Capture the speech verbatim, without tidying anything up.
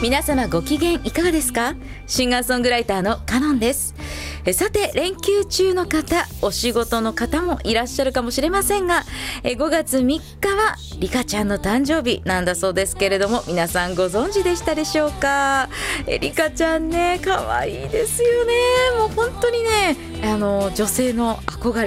皆様ご機嫌いかがですか？シンガーソングライターのカノンです。えさて、連休中の方、お仕事の方もいらっしゃるかもしれませんが、えごがつみっかはリカちゃんの誕生日なんだそうですけれども、皆さんご存知でしたでしょうか？えリカちゃんね、可愛いですよね。もう本当にね、あの女性の憧れ